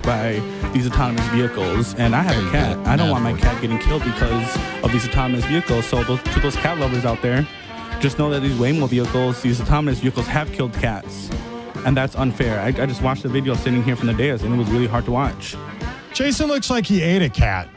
by these autonomous vehicles. And I have a cat. I don't want my cat getting killed because of these autonomous vehicles. So to those cat lovers out there, just know that these Waymo vehicles, these autonomous vehicles have killed cats. And that's unfair. I just watched the video sitting here from the dais, and it was really hard to watch. Jason looks like he ate a cat.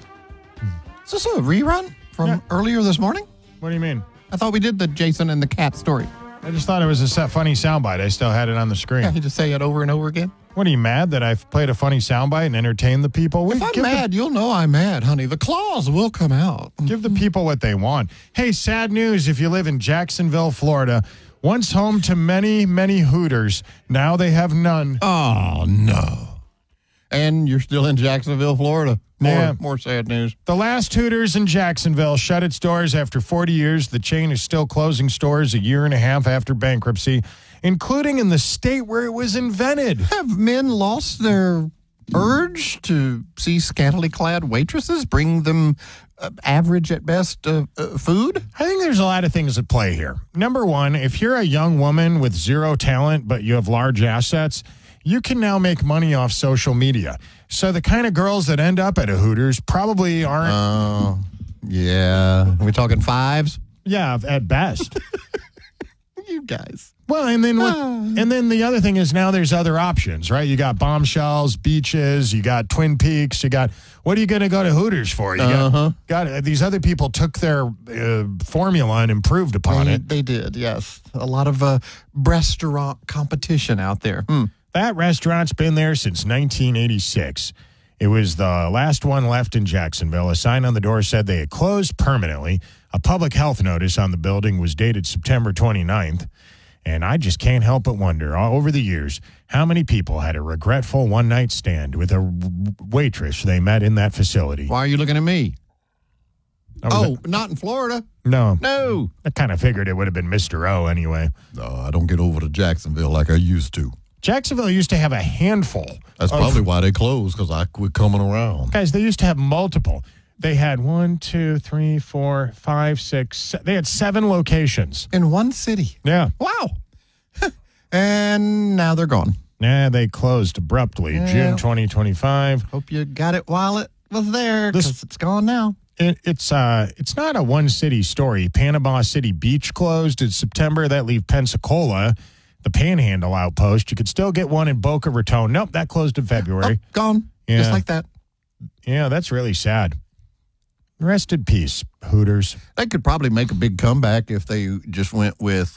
Is this a rerun from earlier this morning? What do you mean? I thought we did the Jason and the cat story. I just thought it was a funny soundbite. I still had it on the screen. Yeah, you just say it over and over again. What, are you mad that I've played a funny soundbite and entertained the people? If I'm mad, you'll know I'm mad, honey. The claws will come out. Give the people what they want. Hey, sad news if you live in Jacksonville, Florida. Once home to many, many Hooters, now they have none. Oh, no. And you're still in Jacksonville, Florida. More sad news. The last Hooters in Jacksonville shut its doors after 40 years. The chain is still closing stores a year and a half after bankruptcy, including in the state where it was invented. Have men lost their urge to see scantily clad waitresses bring them average at best food? I think there's a lot of things at play here. Number one, if you're a young woman with zero talent but you have large assets, you can now make money off social media. So the kind of girls that end up at a Hooters probably aren't. Oh, yeah. Are we talking fives? Yeah, at best. You guys. Well, and then the other thing is now there's other options, right? You got Bombshells, Beaches, you got Twin Peaks, you got, what are you going to go to Hooters for? You got these other people took their formula and improved upon it. They did, yes. A lot of restaurant competition out there. That restaurant's been there since 1986. It was the last one left in Jacksonville. A sign on the door said they had closed permanently. A public health notice on the building was dated September 29th. And I just can't help but wonder, over the years, how many people had a regretful one-night stand with a waitress they met in that facility. Why are you looking at me? Not in Florida. No. I kind of figured it would have been Mr. O anyway. No, I don't get over to Jacksonville like I used to. Jacksonville used to have a handful. That's probably why they closed, because I quit coming around. Guys, they used to have multiple. They had 1, 2, 3, 4, 5, 6. They had 7 locations. In one city. Yeah. Wow. And now they're gone. Nah, they closed abruptly. June 2025. Hope you got it while it was there, because it's gone now. It's not a one-city story. Panama City Beach closed in September. That leaves Pensacola, the Panhandle outpost. You could still get one in Boca Raton. Nope, that closed in February. Gone. Yeah. Just like that. Yeah, that's really sad. Rest in peace, Hooters. They could probably make a big comeback if they just went with,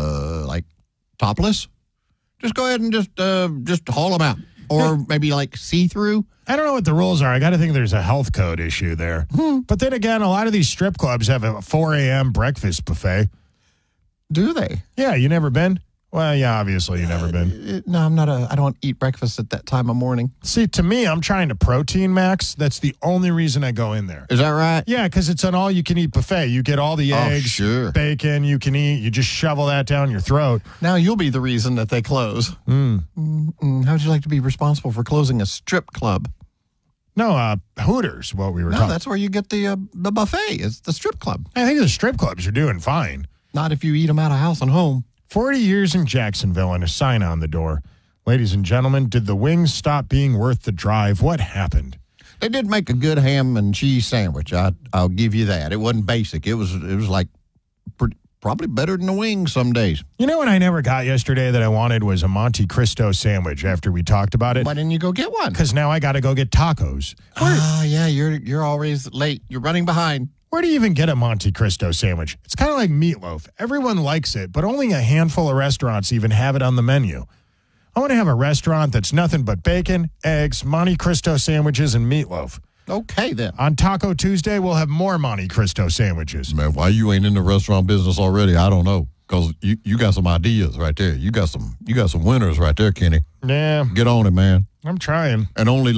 topless. Just go ahead and just haul them out. Or maybe like see-through. I don't know what the rules are. I got to think there's a health code issue there. But then again, a lot of these strip clubs have a 4 a.m. breakfast buffet. Do they? Yeah, you never been? Well, yeah, obviously you've never been. No, I don't eat breakfast at that time of morning. See, to me, I'm trying to protein max. That's the only reason I go in there. Is that right? Yeah, because it's an all-you-can-eat buffet. You get all the eggs, bacon you can eat. You just shovel that down your throat. Now you'll be the reason that they close. How would you like to be responsible for closing a strip club? No, Hooters, what we were talking. No, that's where you get the buffet. It's the strip club. I think the strip clubs are doing fine. Not if you eat them out of house and home. 40 years in Jacksonville and a sign on the door. Ladies and gentlemen, did the wings stop being worth the drive? What happened? They did make a good ham and cheese sandwich. I'll give you that. It wasn't basic. It was like probably better than the wings some days. You know what I never got yesterday that I wanted was a Monte Cristo sandwich after we talked about it? Why didn't you go get one? Because now I got to go get tacos. Yeah, you're always late. You're running behind. Where do you even get a Monte Cristo sandwich? It's kind of like meatloaf. Everyone likes it, but only a handful of restaurants even have it on the menu. I want to have a restaurant that's nothing but bacon, eggs, Monte Cristo sandwiches, and meatloaf. Okay, then. On Taco Tuesday, we'll have more Monte Cristo sandwiches. Man, why you ain't in the restaurant business already, I don't know. Because you got some ideas right there. You got some winners right there, Kenny. Yeah. Get on it, man. I'm trying. And only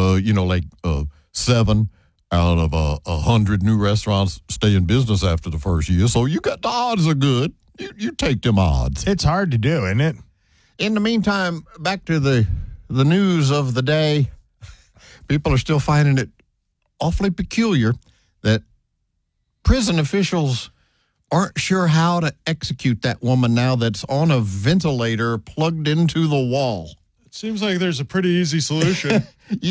7 out of 100 new restaurants stay in business after the first year. So you got the odds are good. You take them odds. It's hard to do, isn't it? In the meantime, back to the news of the day. People are still finding it awfully peculiar that prison officials aren't sure how to execute that woman now that's on a ventilator plugged into the wall. It seems like there's a pretty easy solution.